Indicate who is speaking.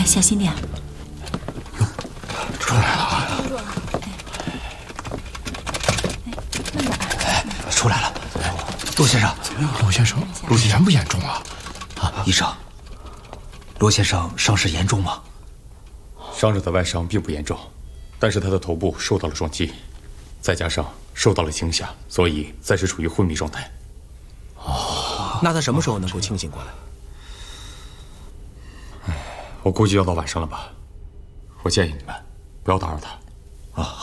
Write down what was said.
Speaker 1: 哎，小心点。
Speaker 2: 哟，出来了！出来了，罗先生，
Speaker 3: 怎么样？罗先生，严不严重啊？
Speaker 2: 医生，罗先生伤势严重吗？
Speaker 4: 伤者的外伤并不严重，但是他的头部受到了撞击，再加上受到了惊吓，所以暂时处于昏迷状态。
Speaker 5: 哦，那他什么时候能够清醒过来？
Speaker 4: 我估计要到晚上了吧。我建议你们不要打扰他。
Speaker 2: 啊。